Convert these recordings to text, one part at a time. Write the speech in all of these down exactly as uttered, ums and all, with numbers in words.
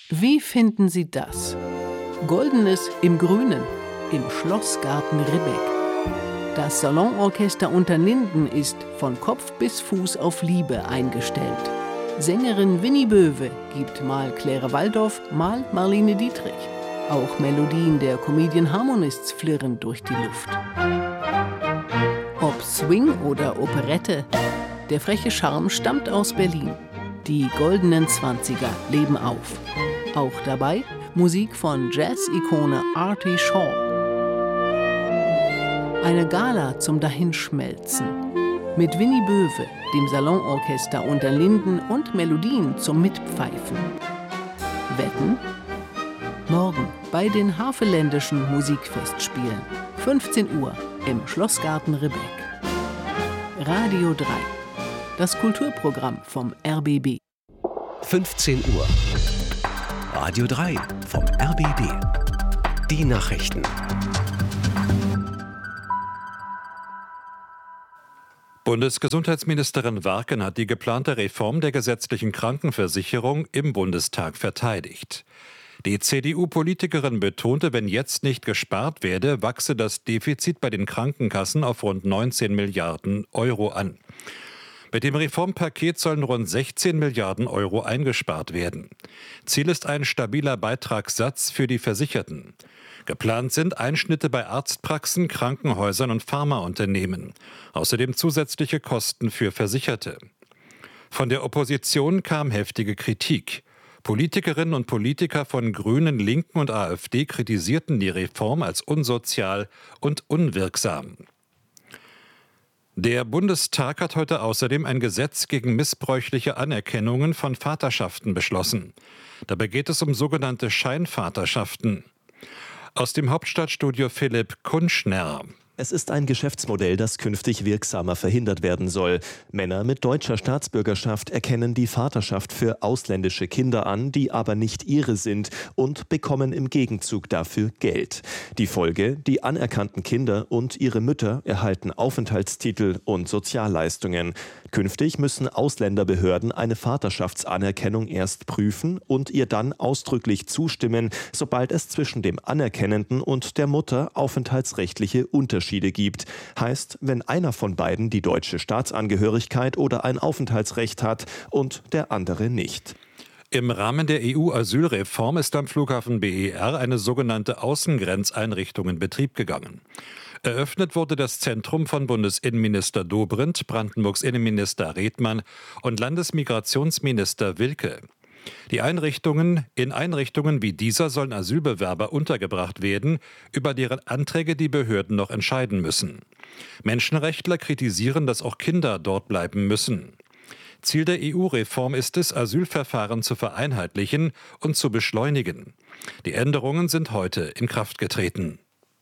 Wie finden Sie das? Goldenes im Grünen, im Schlossgarten Ribbeck. Das Salonorchester Unterlinden ist von Kopf bis Fuß auf Liebe eingestellt. Sängerin Winnie Böwe gibt mal Claire Waldoff, mal Marlene Dietrich. Auch Melodien der Comedian Harmonists flirren durch die Luft. Ob Swing oder Operette, der freche Charme stammt aus Berlin. Die goldenen Zwanziger leben auf. Auch dabei Musik von Jazz-Ikone Artie Shaw. Eine Gala zum Dahinschmelzen. Mit Winnie Böwe, dem Salonorchester Unterlinden und Melodien zum Mitpfeifen. Wetten? Morgen bei den Havelländischen Musikfestspielen. fünfzehn Uhr im Schlossgarten Ribbeck. Radio drei. Das Kulturprogramm vom R B B. fünfzehn Uhr. Radio drei vom R B B. Die Nachrichten. Bundesgesundheitsministerin Warken hat die geplante Reform der gesetzlichen Krankenversicherung im Bundestag verteidigt. Die C D U-Politikerin betonte, wenn jetzt nicht gespart werde, wachse das Defizit bei den Krankenkassen auf rund neunzehn Milliarden Euro an. Mit dem Reformpaket sollen rund sechzehn Milliarden Euro eingespart werden. Ziel ist ein stabiler Beitragssatz für die Versicherten. Geplant sind Einschnitte bei Arztpraxen, Krankenhäusern und Pharmaunternehmen. Außerdem zusätzliche Kosten für Versicherte. Von der Opposition kam heftige Kritik. Politikerinnen und Politiker von Grünen, Linken und AfD kritisierten die Reform als unsozial und unwirksam. Der Bundestag hat heute außerdem ein Gesetz gegen missbräuchliche Anerkennungen von Vaterschaften beschlossen. Dabei geht es um sogenannte Scheinvaterschaften. Aus dem Hauptstadtstudio Philipp Kunschner. Es ist ein Geschäftsmodell, das künftig wirksamer verhindert werden soll. Männer mit deutscher Staatsbürgerschaft erkennen die Vaterschaft für ausländische Kinder an, die aber nicht ihre sind, und bekommen im Gegenzug dafür Geld. Die Folge: Die anerkannten Kinder und ihre Mütter erhalten Aufenthaltstitel und Sozialleistungen. Künftig müssen Ausländerbehörden eine Vaterschaftsanerkennung erst prüfen und ihr dann ausdrücklich zustimmen, sobald es zwischen dem Anerkennenden und der Mutter aufenthaltsrechtliche Unterschiede gibt. Heißt, wenn einer von beiden die deutsche Staatsangehörigkeit oder ein Aufenthaltsrecht hat und der andere nicht. Im Rahmen der E U-Asylreform ist am Flughafen B E R eine sogenannte Außengrenzeinrichtung in Betrieb gegangen. Eröffnet wurde das Zentrum von Bundesinnenminister Dobrindt, Brandenburgs Innenminister Redmann und Landesmigrationsminister Wilke. Die Einrichtungen, in Einrichtungen wie dieser sollen Asylbewerber untergebracht werden, über deren Anträge die Behörden noch entscheiden müssen. Menschenrechtler kritisieren, dass auch Kinder dort bleiben müssen. Ziel der E U-Reform ist es, Asylverfahren zu vereinheitlichen und zu beschleunigen. Die Änderungen sind heute in Kraft getreten.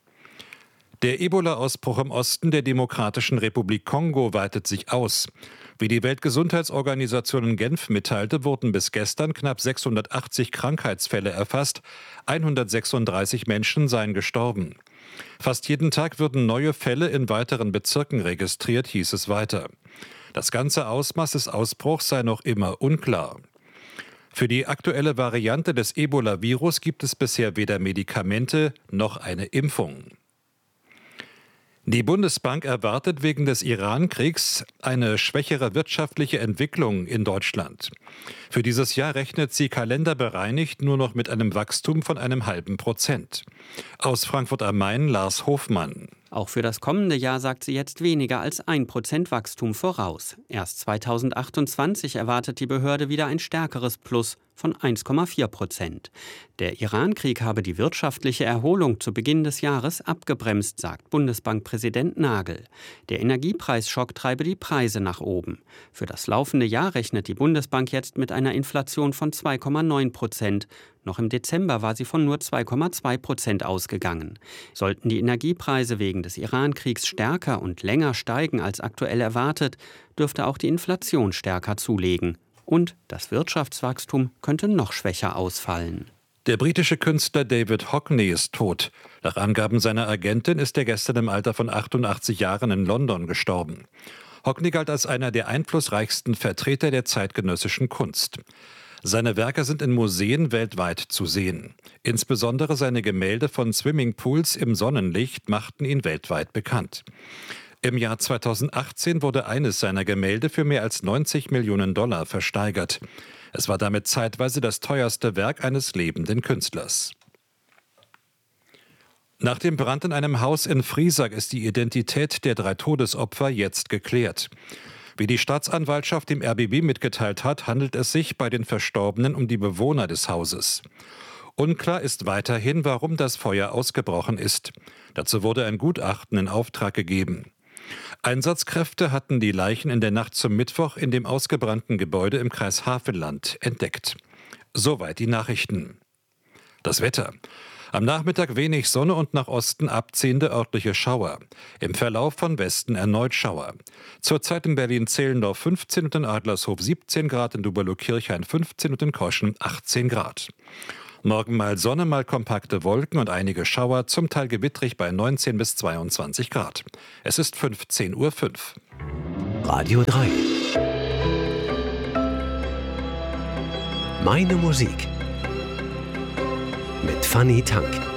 Der Ebola-Ausbruch im Osten der Demokratischen Republik Kongo weitet sich aus. Wie die Weltgesundheitsorganisation in Genf mitteilte, wurden bis gestern knapp sechshundertachtzig Krankheitsfälle erfasst. hundertsechsunddreißig Menschen seien gestorben. Fast jeden Tag würden neue Fälle in weiteren Bezirken registriert, hieß es weiter. Das ganze Ausmaß des Ausbruchs sei noch immer unklar. Für die aktuelle Variante des Ebola-Virus gibt es bisher weder Medikamente noch eine Impfung. Die Bundesbank erwartet wegen des Iran-Kriegs eine schwächere wirtschaftliche Entwicklung in Deutschland. Für dieses Jahr rechnet sie kalenderbereinigt nur noch mit einem Wachstum von einem halben Prozent. Aus Frankfurt am Main Lars Hofmann. Auch für das kommende Jahr sagt sie jetzt weniger als ein Prozent Wachstum voraus. Erst zweitausendachtundzwanzig erwartet die Behörde wieder ein stärkeres Plus von eins Komma vier Prozent. Der Iran-Krieg habe die wirtschaftliche Erholung zu Beginn des Jahres abgebremst, sagt Bundesbankpräsident Nagel. Der Energiepreisschock treibe die Preise nach oben. Für das laufende Jahr rechnet die Bundesbank jetzt mit einer Inflation von zwei Komma neun Prozent. Noch im Dezember war sie von nur zwei Komma zwei Prozent ausgegangen. Sollten die Energiepreise wegen des Iran-Kriegs stärker und länger steigen als aktuell erwartet, dürfte auch die Inflation stärker zulegen. Und das Wirtschaftswachstum könnte noch schwächer ausfallen. Der britische Künstler David Hockney ist tot. Nach Angaben seiner Agentin ist er gestern im Alter von achtundachtzig Jahren in London gestorben. Hockney galt als einer der einflussreichsten Vertreter der zeitgenössischen Kunst. Seine Werke sind in Museen weltweit zu sehen. Insbesondere seine Gemälde von Swimmingpools im Sonnenlicht machten ihn weltweit bekannt. Im Jahr zweitausendachtzehn wurde eines seiner Gemälde für mehr als neunzig Millionen Dollar versteigert. Es war damit zeitweise das teuerste Werk eines lebenden Künstlers. Nach dem Brand in einem Haus in Friesack ist die Identität der drei Todesopfer jetzt geklärt. Wie die Staatsanwaltschaft dem R B B mitgeteilt hat, handelt es sich bei den Verstorbenen um die Bewohner des Hauses. Unklar ist weiterhin, warum das Feuer ausgebrochen ist. Dazu wurde ein Gutachten in Auftrag gegeben. Einsatzkräfte hatten die Leichen in der Nacht zum Mittwoch in dem ausgebrannten Gebäude im Kreis Havelland entdeckt. Soweit die Nachrichten. Das Wetter. Am Nachmittag wenig Sonne und nach Osten abziehende örtliche Schauer. Im Verlauf von Westen erneut Schauer. Zurzeit in Berlin-Zehlendorf fünfzehn und in Adlershof siebzehn Grad, in Duberlo-Kirchhain fünfzehn und in Koschen achtzehn Grad. Morgen mal Sonne, mal kompakte Wolken und einige Schauer, zum Teil gewittrig bei neunzehn bis zweiundzwanzig Grad. Es ist fünfzehn Uhr fünf. Radio drei. Meine Musik. Mit Fanny Tank.